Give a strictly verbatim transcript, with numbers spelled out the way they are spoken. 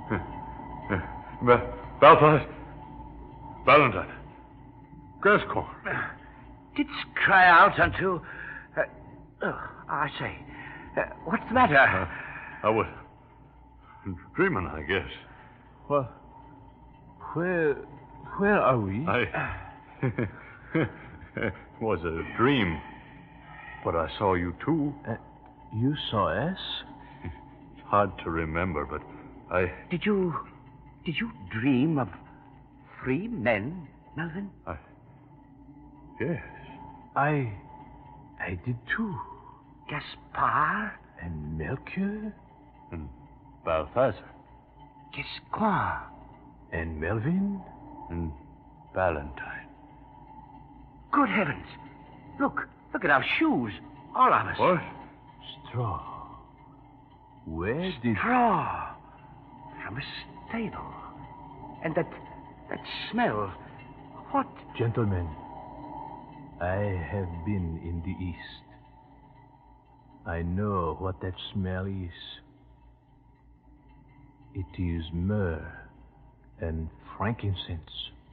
Ba- Balthazar. Valentine. Gascoigne. Didst cry out unto... Uh, oh, I say. Uh, what's the matter? Uh, I was dreaming, I guess. Well, where... Where are we? I... It was a dream. But I saw you, too. Uh, you saw us? It's hard to remember, but I... Did you... Did you dream of three men, Melvin? I... Yes. I... I did, too. Gaspard? And Melchior? And Balthazar. Gascoigne? And Melvin? And Valentine. Good heavens. Look. Look at our shoes. All of us. What? Straw. Where did... Straw. From a stable. And that... that smell. What? Gentlemen, I have been in the East. I know what that smell is. It is myrrh and frankincense.